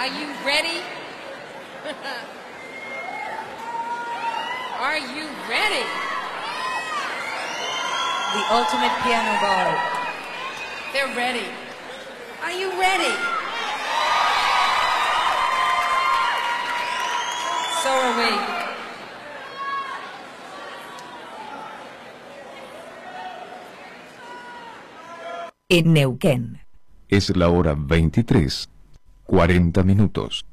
Are you ready? Are you ready? The ultimate piano bar. They're ready. Are you ready? So are we. En Neuquén. Es la hora 23:40.